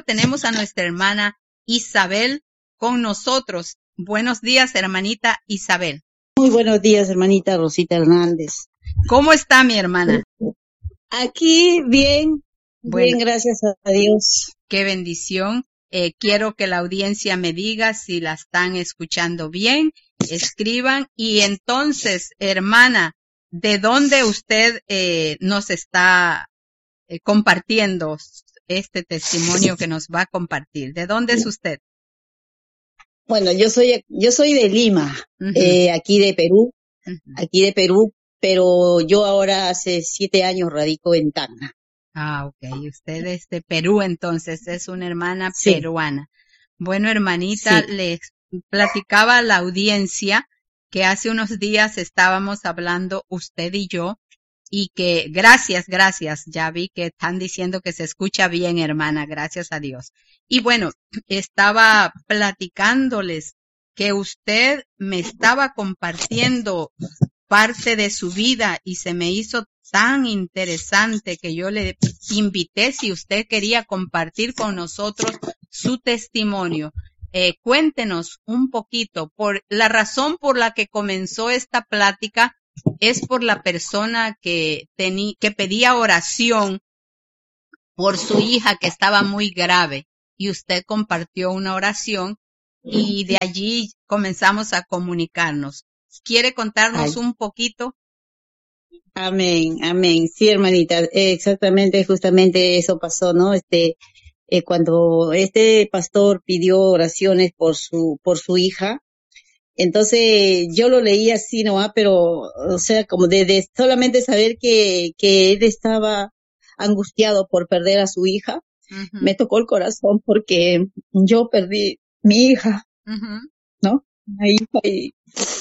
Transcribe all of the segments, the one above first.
tenemos a nuestra hermana Isabel con nosotros. Buenos días, hermanita Isabel. Muy buenos días, hermanita Rosita Hernández. ¿Cómo está mi hermana? Aquí bien, Bueno, bien, gracias a Dios. Qué bendición. Quiero que la audiencia me diga si la están escuchando bien. Escriban. Y entonces, hermana, ¿de dónde usted nos está compartiendo este testimonio que nos va a compartir? ¿De dónde es usted? Bueno, yo soy de Lima, aquí de Perú, pero yo ahora hace 7 años radico en Tacna. Ok. Usted es de Perú, entonces es una hermana Sí. peruana. Bueno, hermanita, Sí. les platicaba a la audiencia que hace unos días estábamos hablando usted y yo, y que gracias, ya vi que están diciendo que se escucha bien, hermana, gracias a Dios. Y bueno, estaba platicándoles que usted me estaba compartiendo parte de su vida y se me hizo tan interesante que yo le invité si usted quería compartir con nosotros su testimonio. Cuéntenos un poquito. Por la razón por la que comenzó esta plática es por la persona que pedía oración por su hija que estaba muy grave, y usted compartió una oración y de allí comenzamos a comunicarnos. ¿Quiere contarnos un poquito? Amén, amén. Sí, hermanita, exactamente, justamente eso pasó, ¿no? Cuando este pastor pidió oraciones por su hija, entonces yo lo leí así, ¿no? Pero, o sea, como de solamente saber que él estaba angustiado por perder a su hija, me tocó el corazón porque yo perdí mi hija, ¿no? Una hija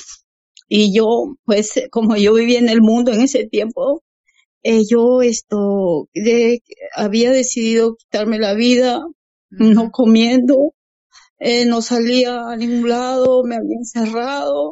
y yo, pues, como yo vivía en el mundo en ese tiempo, yo había decidido quitarme la vida, no comiendo, no salía a ningún lado, me había encerrado,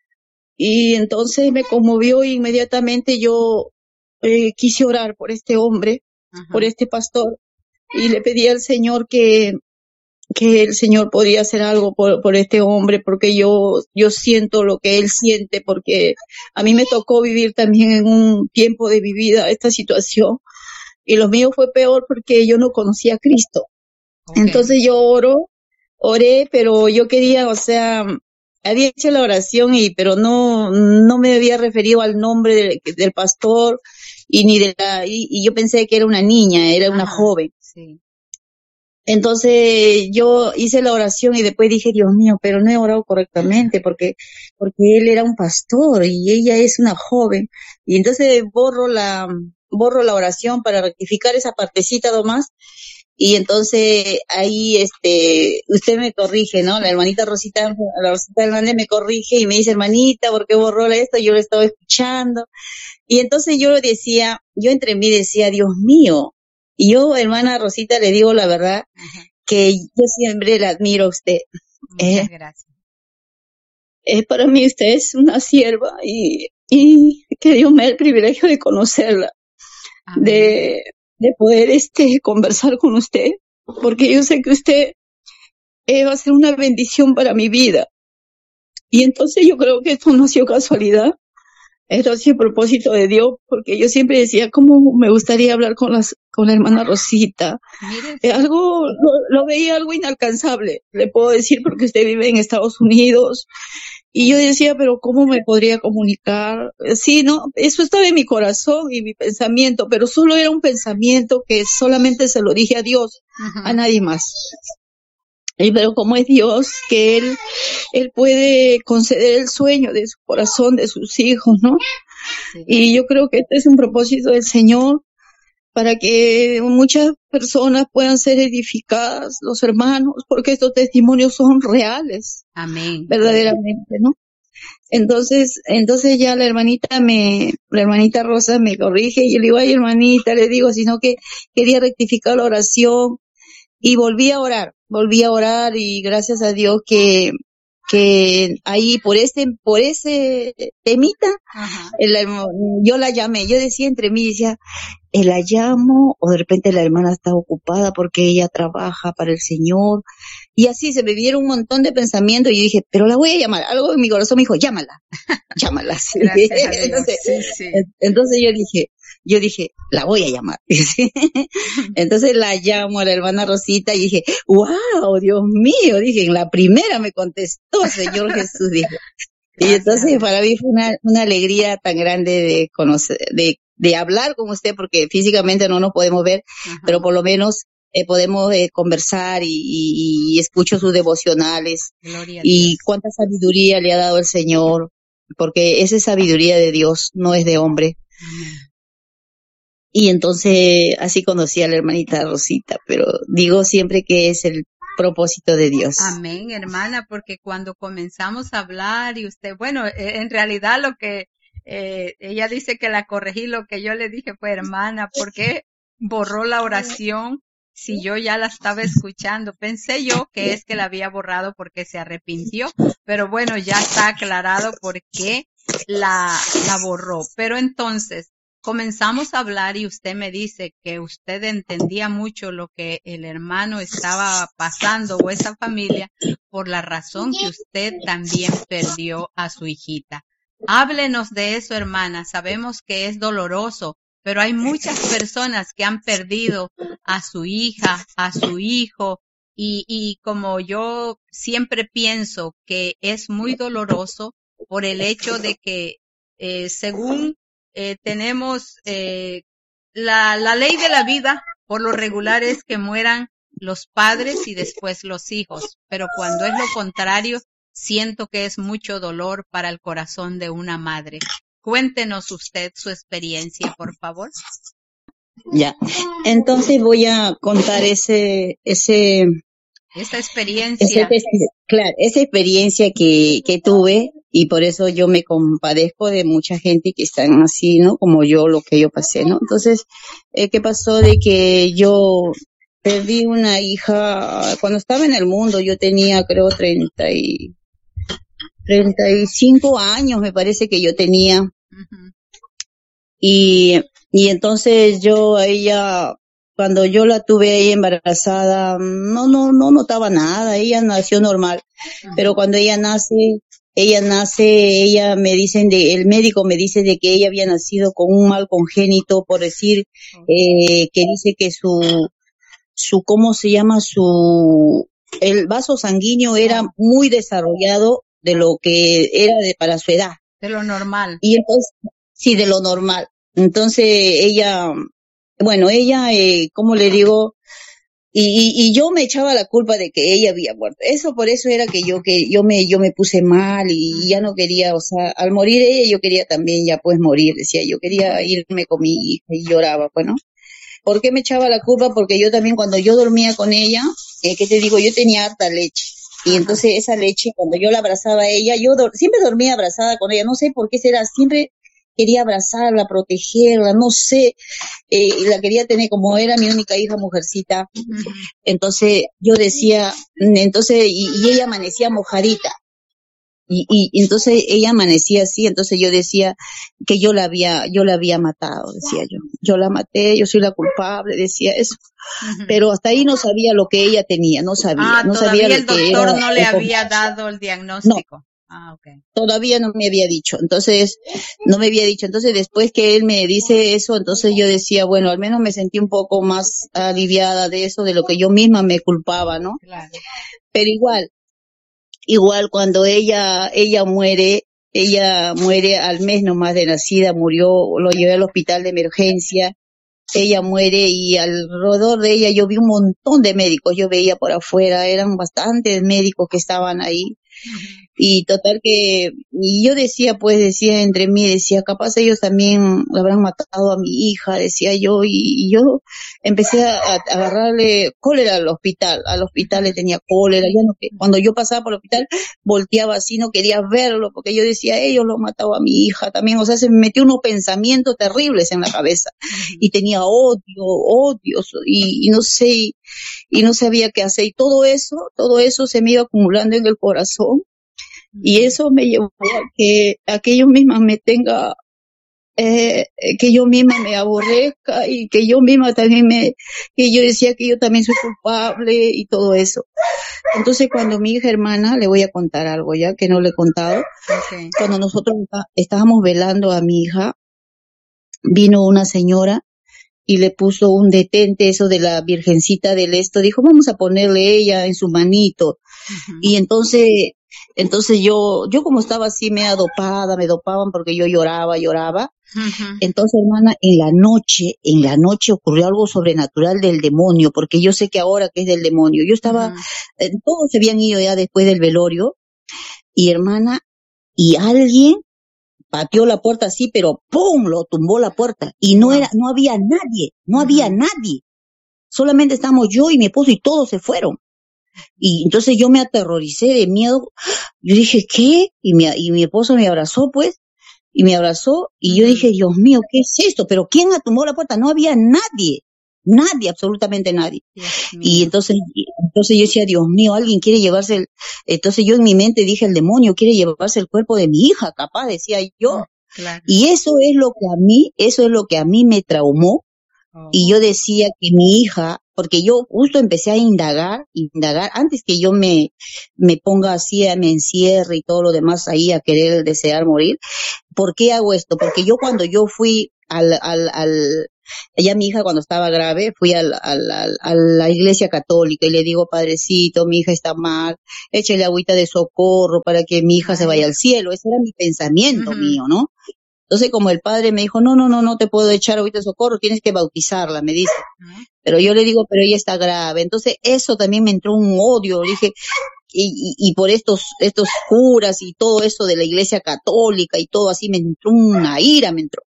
y entonces me conmovió y inmediatamente yo quise orar por este hombre, por este pastor, y le pedí al Señor que el Señor podía hacer algo por este hombre, porque yo siento lo que él siente, porque a mí me tocó vivir también en un tiempo de mi vida esta situación, y lo mío fue peor porque yo no conocía a Cristo. Okay. Entonces yo oré, pero yo quería, o sea, había hecho la oración pero no me había referido al nombre del pastor y yo pensé que era una niña, era una joven. Sí. Entonces yo hice la oración y después dije, Dios mío, pero no he orado correctamente porque él era un pastor y ella es una joven. Y entonces borro la oración para rectificar esa partecita nomás. Y entonces ahí usted me corrige, ¿no? La hermanita Rosita Hernández me corrige y me dice, hermanita, ¿por qué borró esto? Yo lo estaba escuchando. Y entonces yo entre mí decía, Dios mío. Y yo, hermana Rosita, le digo la verdad, que yo siempre la admiro a usted. Muchas gracias. Para mí usted es una sierva y que Dios me da el privilegio de conocerla, de poder conversar con usted, porque yo sé que usted va a ser una bendición para mi vida. Y entonces yo creo que esto no ha sido casualidad. Esto ha sido propósito de Dios, porque yo siempre decía cómo me gustaría hablar con la hermana Rosita. Lo veía algo inalcanzable, le puedo decir, porque usted vive en Estados Unidos. Y yo decía, pero ¿cómo me podría comunicar? Sí, no, eso estaba en mi corazón y mi pensamiento, pero solo era un pensamiento que solamente se lo dije a Dios, a nadie más. Pero como es Dios, que Él puede conceder el sueño de su corazón, de sus hijos, ¿no? Sí. Y yo creo que este es un propósito del Señor para que muchas personas puedan ser edificadas, los hermanos, porque estos testimonios son reales. Amén. Verdaderamente, ¿no? Entonces ya la hermanita Rosa me corrige y yo le digo, ay hermanita, le digo, sino que quería rectificar la oración. Y volví a orar y gracias a Dios que que ahí por ese temita, yo la llamé, yo decía entre mí, decía, la llamo o de repente la hermana está ocupada porque ella trabaja para el Señor, y así se me vieron un montón de pensamientos y yo dije, pero la voy a llamar. Algo en mi corazón me dijo, llámala. Sí. Entonces, sí. Entonces yo dije, la voy a llamar. Entonces la llamo a la hermana Rosita y dije, wow, Dios mío, dije, en la primera me contestó Señor Jesús, dije. Y entonces para mí fue una alegría tan grande de conocer, de hablar con usted, porque físicamente no nos podemos ver, pero por lo menos podemos conversar y escucho sus devocionales. Y cuánta sabiduría le ha dado el Señor, porque esa es sabiduría de Dios, no es de hombre. Y entonces así conocí a la hermanita Rosita, pero digo siempre que es el propósito de Dios. Amén, hermana, porque cuando comenzamos a hablar y usted, bueno, en realidad lo que ella dice que la corregí, lo que yo le dije fue, hermana, ¿por qué borró la oración si yo ya la estaba escuchando? Pensé yo que es que la había borrado porque se arrepintió, pero bueno, ya está aclarado por qué la borró. Pero entonces, comenzamos a hablar y usted me dice que usted entendía mucho lo que el hermano estaba pasando o esa familia por la razón que usted también perdió a su hijita. Háblenos de eso, hermana. Sabemos que es doloroso, pero hay muchas personas que han perdido a su hija, a su hijo, y como yo siempre pienso que es muy doloroso por el hecho de que según tenemos la ley de la vida, por lo regular es que mueran los padres y después los hijos, pero cuando es lo contrario, siento que es mucho dolor para el corazón de una madre. Cuéntenos usted su experiencia, por favor. Ya, entonces voy a contar esa experiencia. Claro, esa experiencia que tuve, y por eso yo me compadezco de mucha gente que están así, ¿no? Como yo, lo que yo pasé, ¿no? Entonces, ¿qué pasó? De que yo perdí una hija cuando estaba en el mundo. Yo tenía, creo, 35 años, me parece que yo tenía. Y entonces yo a ella, cuando yo la tuve ahí embarazada, no notaba nada, ella nació normal. Pero cuando ella nace, ella me dicen el médico me dice de que ella había nacido con un mal congénito, por decir, que dice que ¿cómo se llama? El vaso sanguíneo era muy desarrollado de lo que era para su edad. De lo normal. Y entonces, sí, de lo normal. Entonces ella, ¿cómo le digo? Y yo me echaba la culpa de que ella había muerto. Por eso era que yo me puse mal y ya no quería, o sea, al morir ella yo quería también ya pues morir, decía, yo quería irme con mi hija y lloraba, pues, ¿no? ¿Por qué me echaba la culpa? Porque yo también cuando yo dormía con ella, ¿qué te digo? Yo tenía harta leche. Y entonces esa leche, cuando yo la abrazaba a ella, yo siempre dormía abrazada con ella, no sé por qué será, siempre quería abrazarla, protegerla, no sé, la quería tener como era mi única hija mujercita. Entonces yo decía, y ella amanecía mojadita. Y entonces ella amanecía así, entonces yo decía que yo la había matado, decía yo la maté, yo soy la culpable, decía eso. Pero hasta ahí no sabía lo que ella tenía, no sabía todavía lo el doctor no le había dado el diagnóstico. No, todavía no me había dicho, entonces después que él me dice eso, entonces yo decía, bueno, al menos me sentí un poco más aliviada de eso, de lo que yo misma me culpaba, ¿no? Claro. Pero igual cuando ella muere al mes nomás de nacida, murió, lo llevé al hospital de emergencia, ella muere y alrededor de ella yo vi un montón de médicos, yo veía por afuera, eran bastantes médicos que estaban ahí. Y total y yo decía entre mí, decía, capaz ellos también habrán matado a mi hija, decía yo, y yo empecé a agarrarle cólera al hospital le tenía cólera, cuando yo pasaba por el hospital, volteaba así, no quería verlo, porque yo decía, ellos lo han matado a mi hija también, o sea, se me metió unos pensamientos terribles en la cabeza, y tenía odios, y no sé, y no sabía qué hacer, y todo eso se me iba acumulando en el corazón. Y eso me llevó a que yo misma me tenga, que yo misma me aborrezca y que yo misma también que yo decía que yo también soy culpable y todo eso. Entonces cuando mi hija hermana, le voy a contar algo ya que no le he contado, cuando nosotros estábamos velando a mi hija, vino una señora y le puso un detente, eso de la Virgencita del Esto, dijo, vamos a ponerle ella en su manito. Y entonces yo como estaba así media dopada, me dopaban porque yo lloraba. Entonces, hermana, en la noche ocurrió algo sobrenatural del demonio, porque yo sé que ahora que es del demonio, yo estaba, todos se habían ido ya después del velorio, y hermana, y alguien pateó la puerta así, pero ¡pum! Lo tumbó la puerta, y no había nadie, solamente estábamos yo y mi esposo y todos se fueron. Y entonces yo me aterroricé de miedo, yo dije, ¿qué? Y mi esposo me abrazó, pues, y yo dije, Dios mío, ¿qué es esto? ¿Pero quién tumbó la puerta? No había nadie, absolutamente nadie. Y entonces yo decía, Dios mío, alguien quiere llevarse entonces yo en mi mente dije, el demonio quiere llevarse el cuerpo de mi hija, capaz, decía yo. Claro. Y eso es lo que a mí me traumó. Y yo decía que mi hija, porque yo justo empecé a indagar, antes que yo me ponga así, me encierre y todo lo demás ahí a querer desear morir. ¿Por qué hago esto? Porque yo cuando yo fui ella mi hija cuando estaba grave, fui a la iglesia católica y le digo, padrecito, mi hija está mal, échale agüita de socorro para que mi hija se vaya al cielo. Ese era mi pensamiento mío, ¿no? Entonces, como el padre me dijo, no te puedo echar ahorita socorro, tienes que bautizarla, me dice. Pero yo le digo, pero ella está grave. Entonces, eso también me entró un odio, dije, y por estos curas y todo eso de la iglesia católica y todo así, me entró una ira,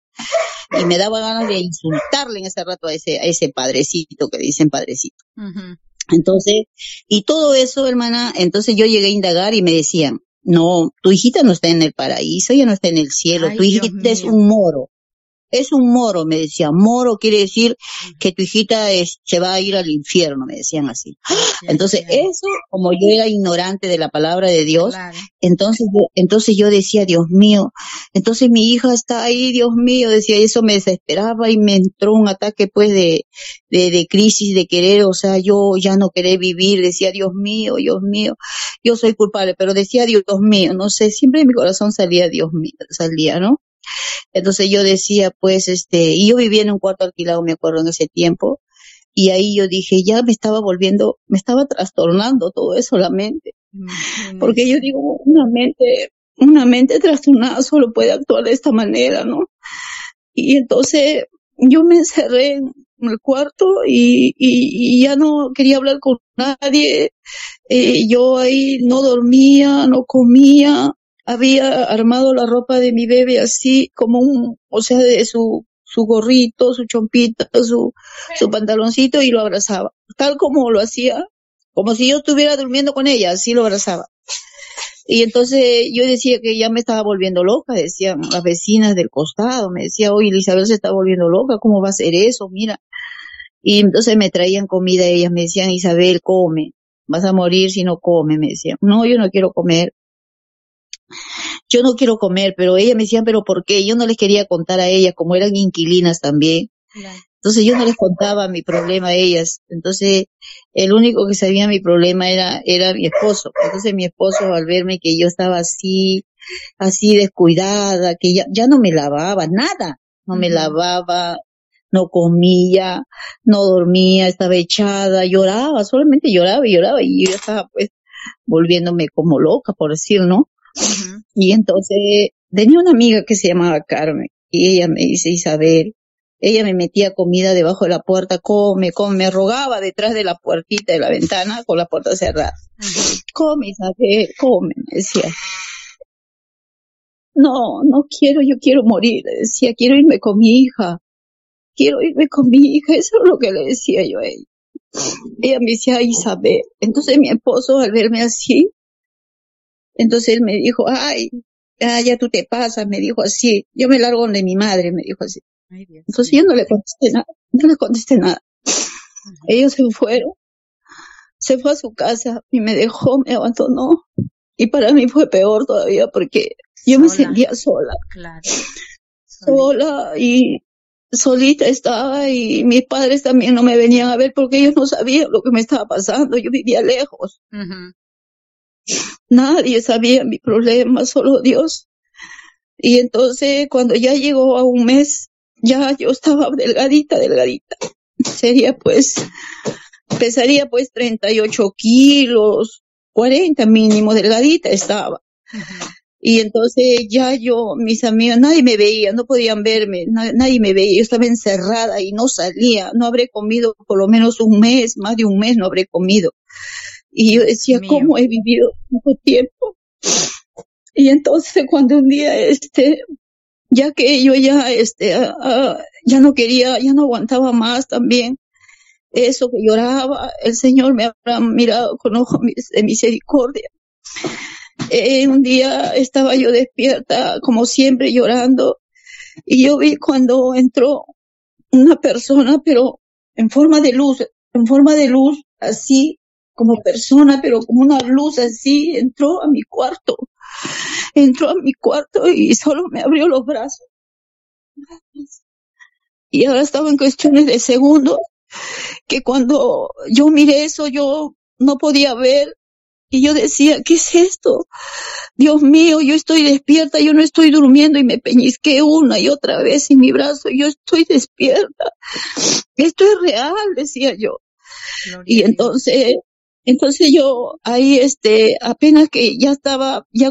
y me daba ganas de insultarle en ese rato a ese padrecito que dicen padrecito. Entonces, y todo eso, hermana, entonces yo llegué a indagar y me decían, no, tu hijita no está en el paraíso, ella no está en el cielo, tu hijita es un moro. Es un moro, me decía. Moro quiere decir que tu hijita se va a ir al infierno, me decían así. Entonces, eso, como yo era ignorante de la palabra de Dios, entonces yo decía, Dios mío, entonces mi hija está ahí, Dios mío, decía, eso me desesperaba y me entró un ataque pues de crisis, de querer, o sea, yo ya no querer vivir, decía, Dios mío, yo soy culpable, pero decía, Dios mío, no sé, siempre en mi corazón salía, Dios mío, salía, ¿no? Entonces yo decía, pues, y yo vivía en un cuarto alquilado, me acuerdo, en ese tiempo, y ahí yo dije, ya me estaba trastornando todo eso, la mente. Porque yo digo, una mente trastornada solo puede actuar de esta manera, ¿no? Y entonces yo me encerré en el cuarto y ya no quería hablar con nadie, yo ahí no dormía, no comía, había armado la ropa de mi bebé así como o sea, de su gorrito, su chompita, su pantaloncito y lo abrazaba, tal como lo hacía, como si yo estuviera durmiendo con ella, así lo abrazaba. Y entonces yo decía que ya me estaba volviendo loca, decían las vecinas del costado, me decía, oye, Elizabeth se está volviendo loca, ¿cómo va a ser eso? Mira. Y entonces me traían comida, ellas me decían, Isabel, come, vas a morir si no comes, me decían. No, yo no quiero comer, pero ellas me decían, pero ¿por qué? Yo no les quería contar a ellas, como eran inquilinas también. Claro. Entonces yo no les contaba mi problema a ellas. Entonces el único que sabía mi problema era mi esposo. Entonces mi esposo, al verme que yo estaba así descuidada, que ya no me lavaba, nada, no me lavaba, no comía, no dormía, estaba echada, lloraba, solamente lloraba, y yo ya estaba pues volviéndome como loca, por decir, ¿no? Y entonces tenía una amiga que se llamaba Carmen, y ella me dice, Isabel, ella me metía comida debajo de la puerta, come, me rogaba detrás de la puertita de la ventana con la puerta cerrada. Come, Isabel, come, me decía. No quiero, yo quiero morir, decía, quiero irme con mi hija, eso es lo que le decía yo a ella. Ella me decía, Isabel. Entonces mi esposo, al verme así, entonces él me dijo, ya tú te pasas, me dijo así, yo me largo de mi madre, me dijo así. Entonces yo no le contesté nada. Ellos se fueron, se fue a su casa y me dejó, me abandonó. Y para mí fue peor todavía porque yo me sentía sola. Claro. Sola y solita estaba, y mis padres también no me venían a ver porque ellos no sabían lo que me estaba pasando. Yo vivía lejos. Nadie sabía mi problema, solo Dios. Y entonces cuando ya llegó a un mes, ya yo estaba delgadita. Sería pues, pesaría pues 38 kilos, 40 mínimo, delgadita estaba. Y entonces ya yo, mis amigos, nadie me veía, no podían verme, nadie me veía, yo estaba encerrada y no salía, no habré comido por lo menos un mes, más de un mes no habré comido. Y yo decía, ¿cómo he vivido tanto tiempo? Y entonces cuando un día, ya que yo ya, ya no quería, ya no aguantaba más también, eso que lloraba, el Señor me habrá mirado con ojos de misericordia. Un día estaba yo despierta, como siempre, llorando, y yo vi cuando entró una persona, pero en forma de luz, así como persona, pero como una luz así, entró a mi cuarto y solo me abrió los brazos. Y ahora estaba en cuestiones de segundos, que cuando yo miré eso, yo no podía ver, y yo decía, ¿qué es esto? Dios mío, yo estoy despierta, yo no estoy durmiendo, y me peñisqué una y otra vez en mi brazo, yo estoy despierta. Esto es real, decía yo. Gloria. Y entonces yo ahí, apenas que ya estaba, ya